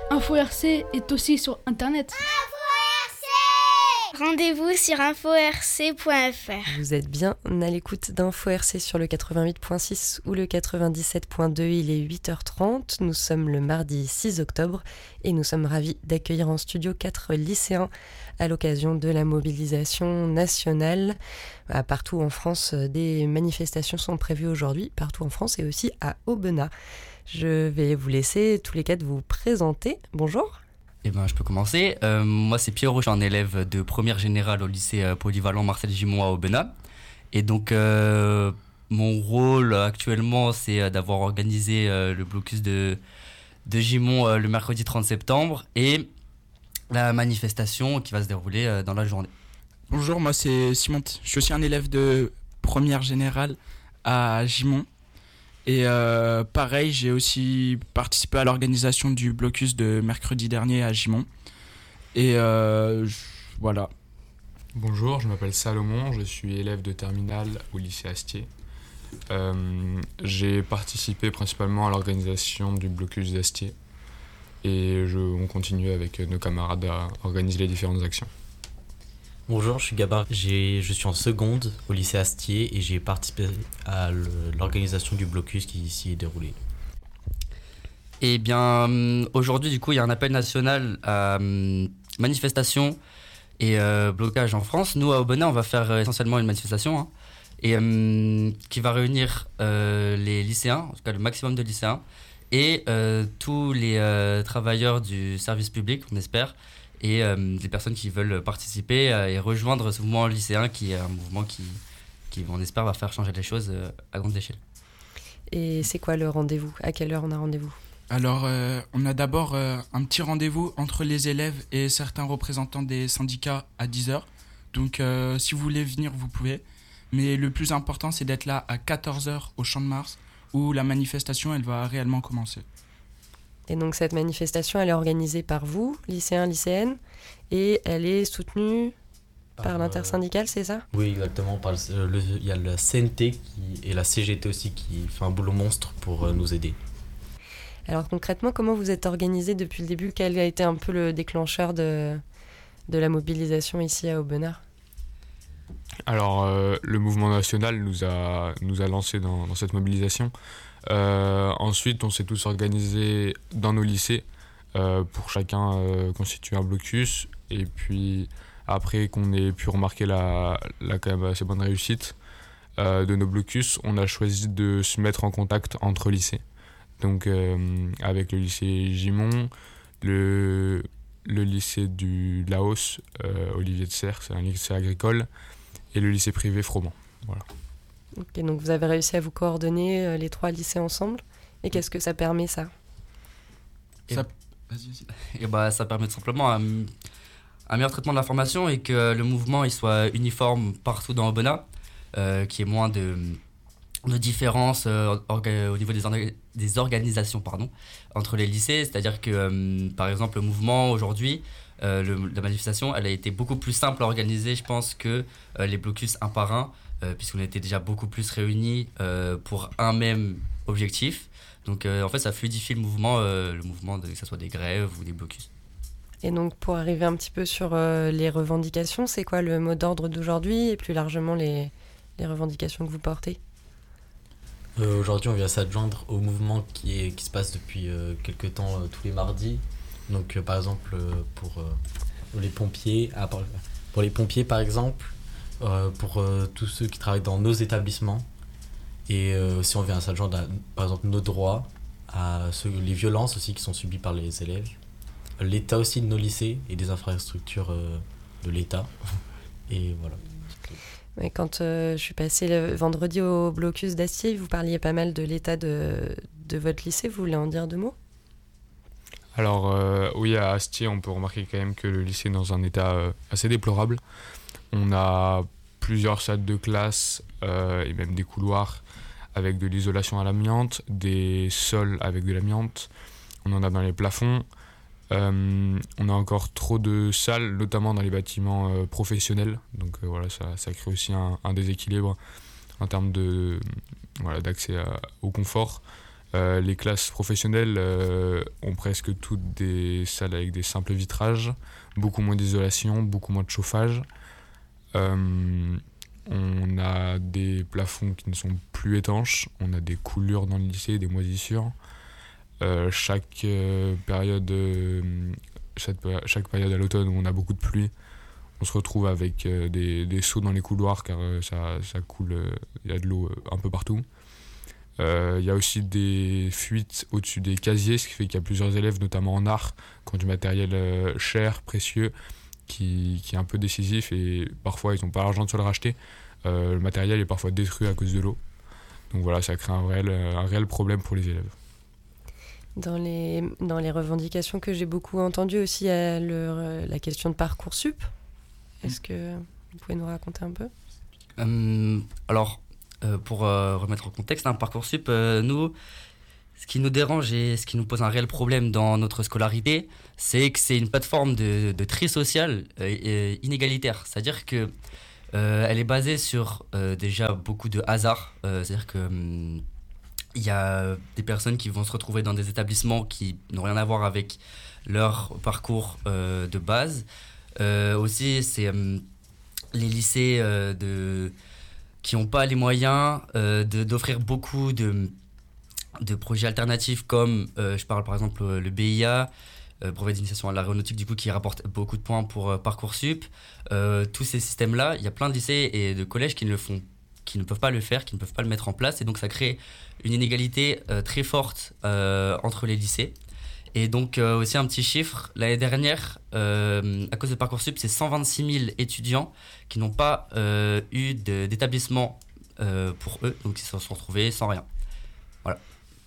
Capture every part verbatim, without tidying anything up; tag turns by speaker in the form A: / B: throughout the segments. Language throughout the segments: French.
A: Info R C est aussi sur Internet.
B: Rendez-vous sur info r c point f r.
C: Vous êtes bien à l'écoute d'Info R C sur le quatre-vingt-huit virgule six ou le quatre-vingt-dix-sept virgule deux. Il est huit heures trente. Nous sommes le mardi six octobre et nous sommes ravis d'accueillir en studio quatre lycéens à l'occasion de la mobilisation nationale. Partout en France, des manifestations sont prévues aujourd'hui, partout en France et aussi à Aubenas. Je vais vous laisser tous les quatre vous présenter. Bonjour.
D: Eh ben, je peux commencer. Euh, moi, c'est Pierrot, je suis un élève de première générale au lycée euh, polyvalent Marcel Gimond à Aubenas. Et donc, euh, mon rôle actuellement, c'est euh, d'avoir organisé euh, le blocus de, de Gimond euh, le mercredi trente septembre et la manifestation qui va se dérouler euh, dans la journée.
E: Bonjour, moi c'est Simon. Je suis aussi un élève de première générale à Gimond. Et euh, pareil, j'ai aussi participé à l'organisation du blocus de mercredi dernier à Gimond. Et euh, je, voilà.
F: Bonjour, je m'appelle Salomon, je suis élève de terminale au lycée Astier. Euh, j'ai participé principalement à l'organisation du blocus d'Astier. Et je, on continue avec nos camarades à organiser les différentes actions.
G: Bonjour, je suis Gabar, j'ai, je suis en seconde au lycée Astier et j'ai participé à l'organisation du blocus qui s'y est déroulé.
D: Eh bien, aujourd'hui, du coup, il y a un appel national à manifestation et euh, blocage en France. Nous, à Aubenas, on va faire essentiellement une manifestation hein, et, euh, qui va réunir euh, les lycéens, en tout cas le maximum de lycéens, et euh, tous les euh, travailleurs du service public, on espère, et euh, des personnes qui veulent participer euh, et rejoindre ce mouvement lycéen qui est un mouvement qui, qui on espère, va faire changer les choses euh, à grande échelle.
C: Et c'est quoi le rendez-vous ? À quelle heure on a rendez-vous ?
E: Alors, euh, on a d'abord euh, un petit rendez-vous entre les élèves et certains représentants des syndicats à dix heures. Donc, euh, si vous voulez venir, vous pouvez. Mais le plus important, c'est d'être là à quatorze heures au Champ de Mars, où la manifestation, elle va réellement commencer.
C: Et donc cette manifestation, elle est organisée par vous, lycéens, lycéennes, et elle est soutenue par, par l'intersyndicale, c'est ça ?
G: Oui, exactement. Par le, le, il y a la C N T qui, et la C G T aussi qui fait un boulot monstre pour euh, nous aider.
C: Alors concrètement, comment vous êtes organisés depuis le début ? Quel a été un peu le déclencheur de, de la mobilisation ici à Aubenas ?
F: Alors, euh, le mouvement national nous a, nous a lancé dans, dans cette mobilisation. Euh, ensuite, on s'est tous organisés dans nos lycées euh, pour chacun euh, constituer un blocus. Et puis, après qu'on ait pu remarquer la, la quand même assez bonne réussite euh, de nos blocus, on a choisi de se mettre en contact entre lycées. Donc, euh, avec le lycée Gimond, le, le lycée du Laos, euh, Olivier de Serres, c'est un lycée agricole, et le lycée privé Froment. Voilà.
C: Ok, donc vous avez réussi à vous coordonner euh, les trois lycées ensemble. Et qu'est-ce que ça permet, ça ?
D: Et,
E: ça... Vas-y, vas-y.
D: Et bah, ça permet tout simplement un, un meilleur traitement de l'information et que le mouvement il soit uniforme partout dans Aubenas, euh, qu'il y ait moins de, de différences euh, orga- au niveau des, orga- des organisations pardon, entre les lycées. C'est-à-dire que, euh, par exemple, le mouvement aujourd'hui, euh, le, la manifestation, elle a été beaucoup plus simple à organiser, je pense, que euh, les blocus un par un. Euh, puisqu'on était déjà beaucoup plus réunis euh, pour un même objectif. Donc euh, en fait, ça fluidifie le mouvement, euh, le mouvement de, que ce soit des grèves ou des blocus.
C: Et donc pour arriver un petit peu sur euh, les revendications, c'est quoi le mot d'ordre d'aujourd'hui et plus largement les, les revendications que vous portez ?
G: euh, Aujourd'hui, on vient s'adjoindre au mouvement qui, est, qui se passe depuis euh, quelques temps euh, tous les mardis. Donc euh, par exemple, euh, pour euh, les pompiers, ah, pour les pompiers par exemple, Euh, pour euh, tous ceux qui travaillent dans nos établissements et euh, si on vient à s'adjoindre à, par exemple nos droits, à ceux, les violences aussi qui sont subies par les élèves, l'état aussi de nos lycées et des infrastructures euh, de l'état et voilà.
C: Ouais, quand euh, je suis passée le vendredi au blocus d'Astier, vous parliez pas mal de l'état de, de votre lycée, vous voulez en dire deux mots ?
F: Alors euh, oui, à Astier, on peut remarquer quand même que le lycée est dans un état euh, assez déplorable. On a plusieurs salles de classe euh, et même des couloirs avec de l'isolation à l'amiante, des sols avec de l'amiante, on en a dans les plafonds. Euh, on a encore trop de salles, notamment dans les bâtiments euh, professionnels. Donc euh, voilà, ça, ça crée aussi un, un déséquilibre en termes de, voilà, d'accès à, au confort. Euh, les classes professionnelles euh, ont presque toutes des salles avec des simples vitrages, beaucoup moins d'isolation, beaucoup moins de chauffage. Euh, on a des plafonds qui ne sont plus étanches, on a des coulures dans le lycée, des moisissures. Euh, chaque euh, période, euh, chaque, chaque période à l'automne où on a beaucoup de pluie, on se retrouve avec euh, des, des seaux dans les couloirs car euh, ça, ça coule, il euh, y a de l'eau un peu partout. Il euh, y a aussi des fuites au-dessus des casiers, ce qui fait qu'il y a plusieurs élèves, notamment en art, qui ont du matériel euh, cher, précieux, qui, qui est un peu décisif et parfois ils n'ont pas l'argent de se le racheter. Euh, le matériel est parfois détruit à cause de l'eau. Donc voilà, ça crée un réel, un réel problème pour les élèves.
C: Dans les, dans les revendications que j'ai beaucoup entendues aussi, il y a le, la question de Parcoursup. Est-ce que vous pouvez nous raconter un peu ?
D: euh, Alors, euh, pour euh, remettre en contexte, hein, Parcoursup, euh, nous, ce qui nous dérange et ce qui nous pose un réel problème dans notre scolarité, c'est que c'est une plateforme de, de tri social euh, et inégalitaire. C'est-à-dire que euh, elle est basée sur euh, déjà beaucoup de hasard. Euh, c'est-à-dire que hum, il y a des personnes qui vont se retrouver dans des établissements qui n'ont rien à voir avec leur parcours euh, de base. Euh, aussi, c'est hum, les lycées euh, de, qui n'ont pas les moyens euh, de, d'offrir beaucoup de, de projets alternatifs comme, euh, je parle par exemple, le B I A, euh, brevet d'initiation à l'aéronautique, du coup, qui rapporte beaucoup de points pour euh, Parcoursup. Euh, tous ces systèmes-là, il y a plein de lycées et de collèges qui ne le font qui ne peuvent pas le faire, qui ne peuvent pas le mettre en place. Et donc, ça crée une inégalité euh, très forte euh, entre les lycées. Et donc, euh, aussi un petit chiffre. L'année dernière, euh, à cause de Parcoursup, c'est cent vingt-six mille étudiants qui n'ont pas euh, eu de, d'établissement euh, pour eux. Donc, ils se sont retrouvés sans rien. Voilà.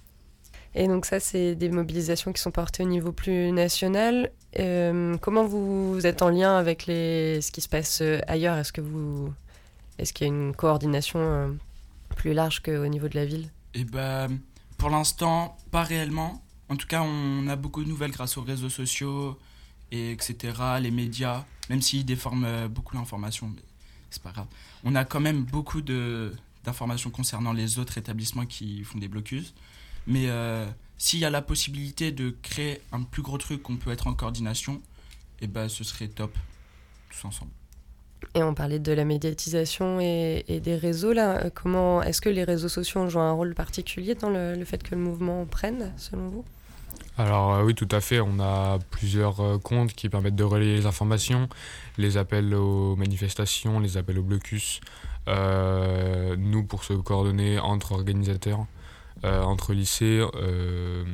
C: Et donc ça, c'est des mobilisations qui sont portées au niveau plus national. Euh, comment vous êtes en lien avec les, ce qui se passe ailleurs ? Est-ce que vous... Est-ce qu'il y a une coordination euh, plus large qu'au niveau de la ville ?
E: Eh ben, pour l'instant, pas réellement. En tout cas, on a beaucoup de nouvelles grâce aux réseaux sociaux, et etc., les médias, même s'ils déforment beaucoup l'information, mais c'est pas grave. On a quand même beaucoup de, d'informations concernant les autres établissements qui font des blocus. Mais euh, s'il y a la possibilité de créer un plus gros truc qu'on peut être en coordination, eh ben, ce serait top, tous ensemble.
C: Et on parlait de la médiatisation et, et des réseaux, là. Comment, est-ce que les réseaux sociaux ont joué un rôle particulier dans le, le fait que le mouvement prenne, selon vous ?
F: Alors euh, oui, tout à fait. On a plusieurs euh, comptes qui permettent de relayer les informations, les appels aux manifestations, les appels au blocus. Euh, nous, pour se coordonner entre organisateurs, euh, entre lycées, euh,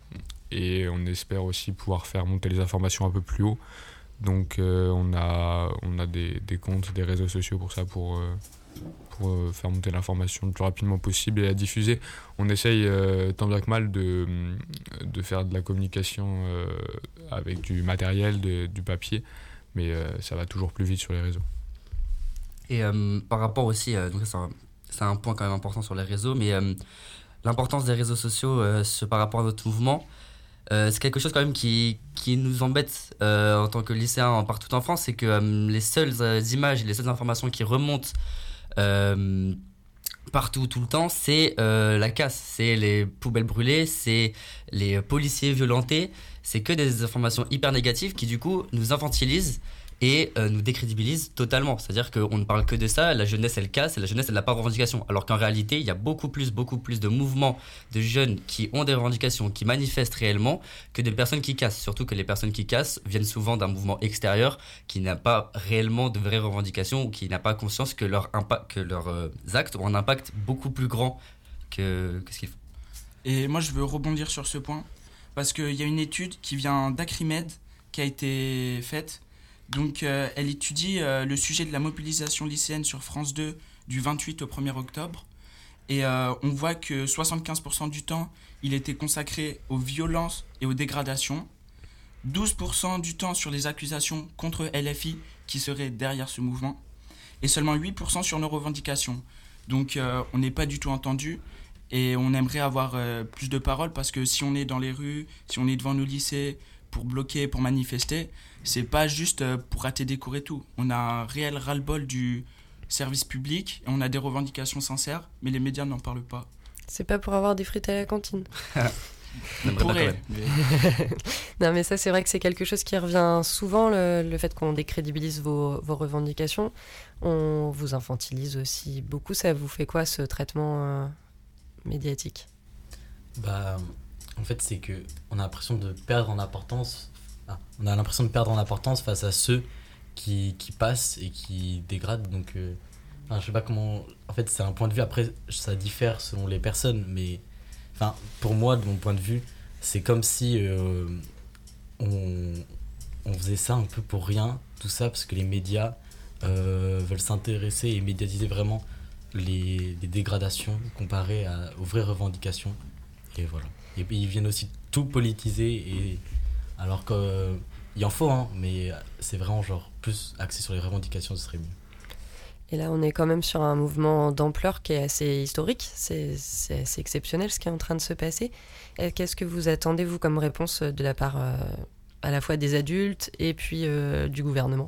F: et on espère aussi pouvoir faire monter les informations un peu plus haut. Donc euh, on a, on a des, des comptes, des réseaux sociaux pour ça, pour, euh, pour euh, faire monter l'information le plus rapidement possible et la diffuser. On essaye euh, tant bien que mal de, de faire de la communication euh, avec du matériel, de, du papier, mais euh, ça va toujours plus vite sur les réseaux.
D: Et euh, par rapport aussi, euh, donc ça, c'est, un, c'est un point quand même important sur les réseaux, mais euh, l'importance des réseaux sociaux euh, par rapport à notre mouvement, Euh, c'est quelque chose quand même qui, qui nous embête euh, en tant que lycéens partout en France, c'est que euh, les seules euh, images et les seules informations qui remontent euh, partout tout le temps, c'est euh, la casse, c'est les poubelles brûlées, c'est les policiers violentés, c'est que des informations hyper négatives qui du coup nous infantilisent et euh, nous décrédibilise totalement. C'est-à-dire qu'on ne parle que de ça, la jeunesse elle casse, et la jeunesse elle n'a pas de revendication. Alors qu'en réalité, il y a beaucoup plus, beaucoup plus de mouvements de jeunes qui ont des revendications, qui manifestent réellement, que de personnes qui cassent. Surtout que les personnes qui cassent viennent souvent d'un mouvement extérieur qui n'a pas réellement de vraies revendications ou qui n'a pas conscience que, leur impact, que leurs euh, actes ont un impact beaucoup plus grand que, que ce qu'ils font.
E: Et moi je veux rebondir sur ce point, parce qu'il y a une étude qui vient d'Acrimed qui a été faite. Donc, euh, elle étudie euh, le sujet de la mobilisation lycéenne sur France deux du vingt-huit au premier octobre. Et euh, on voit que soixante-quinze pour cent du temps, il était consacré aux violences et aux dégradations. douze pour cent du temps sur les accusations contre L F I qui seraient derrière ce mouvement. Et seulement huit pour cent sur nos revendications. Donc, euh, on n'est pas du tout entendu. Et on aimerait avoir euh, plus de paroles, parce que si on est dans les rues, si on est devant nos lycées pour bloquer, pour manifester, c'est pas juste pour rater des cours et tout. On a un réel ras-le-bol du service public, et on a des revendications sincères, mais les médias n'en parlent pas.
C: C'est pas pour avoir des frites à la cantine.
D: On aimerait bien quand même.
E: mais-
C: Non, mais ça, c'est vrai que c'est quelque chose qui revient souvent, le, le fait qu'on décrédibilise vos, vos revendications. On vous infantilise aussi beaucoup. Ça vous fait quoi, ce traitement euh, médiatique?
G: Bah, en fait, c'est que on a l'impression de perdre en importance. Ah, on a l'impression de perdre en importance face à ceux qui, qui passent et qui dégradent. Donc, euh, enfin, je sais pas comment. En fait, c'est un point de vue. Après, ça diffère selon les personnes, mais enfin, pour moi, de mon point de vue, c'est comme si euh, on, on faisait ça un peu pour rien, tout ça, parce que les médias euh, veulent s'intéresser et médiatiser vraiment les, les dégradations comparées à, aux vraies revendications. Et voilà. Et puis ils viennent aussi tout politiser, et, alors qu'il en faut, hein, mais c'est vraiment genre plus axé sur les revendications, ce serait mieux.
C: Et là, on est quand même sur un mouvement d'ampleur qui est assez historique. C'est, c'est assez exceptionnel ce qui est en train de se passer. Et qu'est-ce que vous attendez, vous, comme réponse de la part euh, à la fois des adultes et puis euh, du gouvernement?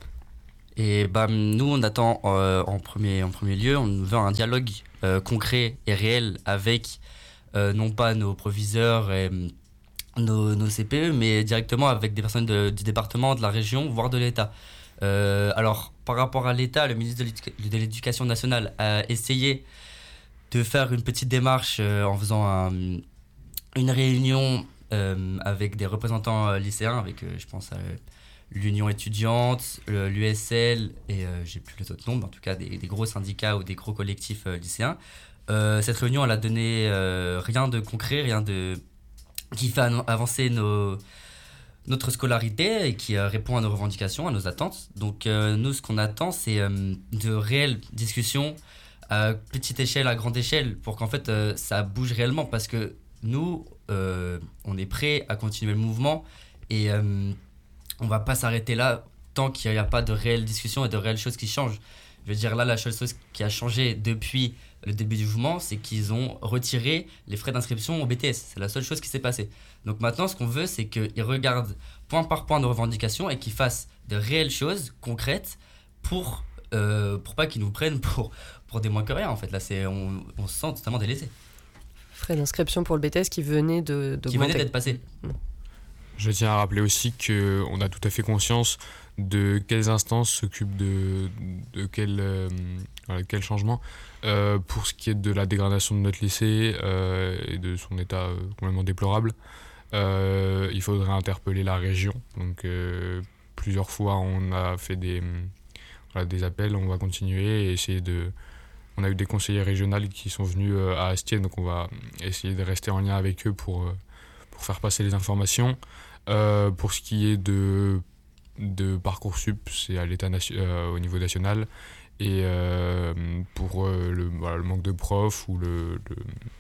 D: Et bah, nous, on attend euh, en, premier, en premier lieu, on veut un dialogue euh, concret et réel avec euh, non pas nos proviseurs et euh, nos, nos C P E, mais directement avec des personnes de- du département, de la région, voire de l'État. Euh, alors, par rapport à l'État, le ministre de l'Éduca- de l'Éducation nationale a essayé de faire une petite démarche euh, en faisant un- une réunion euh, avec des représentants euh, lycéens, avec, euh, je pense, à euh, l'Union étudiante, le- l'U S L et euh, j'ai plus les autres noms, mais en tout cas des, des gros syndicats ou des gros collectifs euh, lycéens. Euh, cette réunion, elle a donné euh, rien de concret, rien de qui fait an- avancer nos, notre scolarité et qui euh, répond à nos revendications, à nos attentes. Donc euh, nous, ce qu'on attend, c'est euh, de réelles discussions à petite échelle, à grande échelle, pour qu'en fait euh, ça bouge réellement, parce que nous, euh, on est prêts à continuer le mouvement et euh, on va pas s'arrêter là tant qu'il n'y a pas de réelles discussions et de réelles choses qui changent. Je veux dire, là, la seule chose qui a changé depuis le début du mouvement, c'est qu'ils ont retiré les frais d'inscription au B T S. C'est la seule chose qui s'est passée. Donc maintenant, ce qu'on veut, c'est qu'ils regardent point par point nos revendications et qu'ils fassent de réelles choses concrètes pour, euh, pour pas qu'ils nous prennent pour, pour des moins que rien, en fait. Là, c'est, on, on se sent totalement délaissé.
C: Frais d'inscription pour le B T S qui venait de,
D: Qui venait
C: d'augmenter.
D: d'être passé.
F: Je tiens à rappeler aussi qu'on a tout à fait conscience de quelles instances s'occupent de, de quel, euh, voilà, quel changement. Euh, pour ce qui est de la dégradation de notre lycée euh, et de son état euh, complètement déplorable, euh, il faudrait interpeller la région. Donc euh, plusieurs fois on a fait des, voilà, des appels, on va continuer et essayer de... On a eu des conseillers régionaux qui sont venus euh, à Astier, donc on va essayer de rester en lien avec eux pour, euh, pour faire passer les informations. Euh, pour ce qui est de, de Parcoursup, c'est à l'état nation- euh, au niveau national. Et euh, pour euh, le, voilà, le manque de profs ou le, le-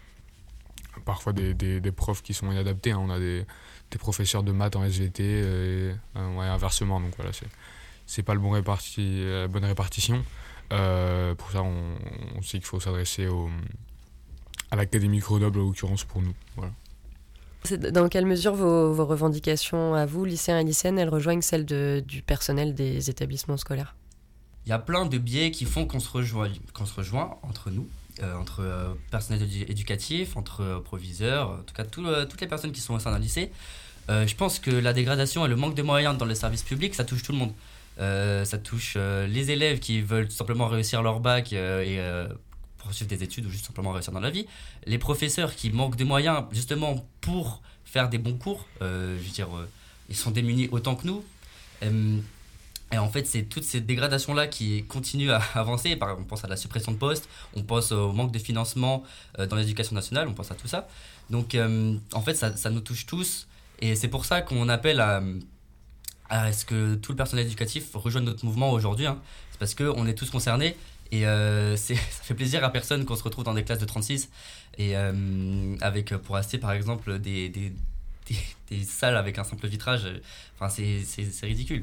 F: parfois des, des, des profs qui sont inadaptés, hein. On a des, des professeurs de maths en S V T et, euh, ouais, inversement. Donc voilà, c'est, c'est pas le bon réparti, la bonne répartition. Euh, pour ça, on, on sait qu'il faut s'adresser au, à l'Académie Grenoble en l'occurrence pour nous. Voilà.
C: C'est dans quelle mesure vos, vos revendications à vous, lycéens et lycéennes, elles rejoignent celles de, du personnel des établissements scolaires?
D: Il y a plein de biais qui font qu'on se rejoint, qu'on se rejoint entre nous, euh, entre euh, personnel édu- éducatif, entre euh, proviseurs, en tout cas tout, euh, toutes les personnes qui sont au sein d'un lycée. Euh, je pense que la dégradation et le manque de moyens dans le service public, ça touche tout le monde. Euh, ça touche euh, les élèves qui veulent tout simplement réussir leur bac euh, et euh, poursuivre des études ou juste simplement réussir dans la vie. Les professeurs qui manquent de moyens justement pour faire des bons cours, euh, je veux dire, euh, ils sont démunis autant que nous. Euh, Et en fait, c'est toutes ces dégradations-là qui continuent à avancer. Par exemple, on pense à la suppression de postes, on pense au manque de financement euh, dans l'éducation nationale, on pense à tout ça. Donc, euh, en fait, ça, ça nous touche tous. Et c'est pour ça qu'on appelle à, à ce que tout le personnel éducatif rejoigne notre mouvement aujourd'hui. Hein. C'est parce qu'on est tous concernés. Et euh, c'est, ça fait plaisir à personne qu'on se retrouve dans des classes de trente-six. Et euh, avec, pour Astier, par exemple, des, des, des, des salles avec un simple vitrage. Enfin, c'est, c'est, c'est ridicule.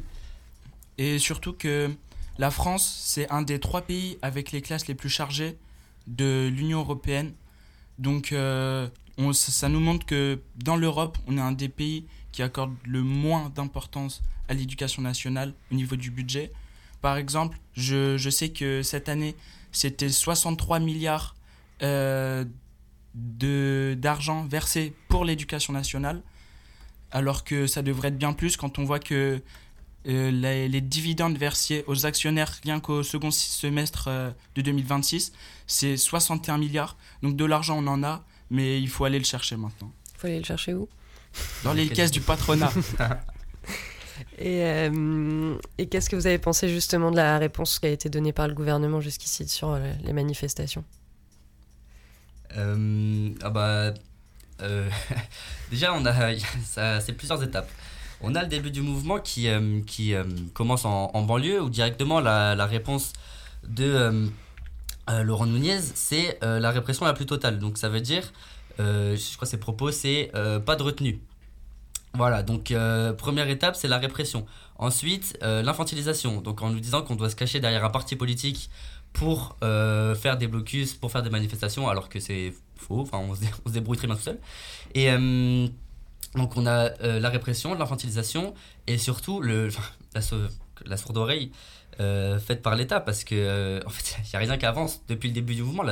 E: Et surtout que la France, c'est un des trois pays avec les classes les plus chargées de l'Union européenne. Donc euh, on, ça nous montre que dans l'Europe, on est un des pays qui accorde le moins d'importance à l'éducation nationale au niveau du budget. Par exemple, je, je sais que cette année, c'était soixante-trois milliards euh, de, d'argent versé pour l'éducation nationale, alors que ça devrait être bien plus quand on voit que euh, les, les dividendes versés aux actionnaires rien qu'au second semestre euh, de deux mille vingt-six, c'est soixante et un milliards. Donc de l'argent, on en a, mais il faut aller le chercher maintenant.
C: Il faut aller le chercher où ?
E: Dans les caisses du patronat.
C: Et, euh, et qu'est-ce que vous avez pensé justement de la réponse qui a été donnée par le gouvernement jusqu'ici sur euh, les manifestations ?
D: Euh, ah bah, euh, déjà, on a, ça, c'est plusieurs étapes. On a le début du mouvement qui, euh, qui euh, commence en, en banlieue, où directement la, la réponse de euh, euh, Laurent Nunez, c'est euh, la répression la plus totale. Donc ça veut dire, euh, je crois que ses propos, c'est euh, pas de retenue. Voilà, donc euh, première étape, c'est la répression. Ensuite, euh, l'infantilisation, donc en nous disant qu'on doit se cacher derrière un parti politique pour euh, faire des blocus, pour faire des manifestations, alors que c'est faux, enfin on se, dé- on se débrouille très bien tout seul. Et euh, donc on a euh, la répression, l'infantilisation et surtout le, la, sau- la sourde oreille euh, faite par l'État, parce que euh, en fait, il n'y a rien qui avance depuis le début du mouvement.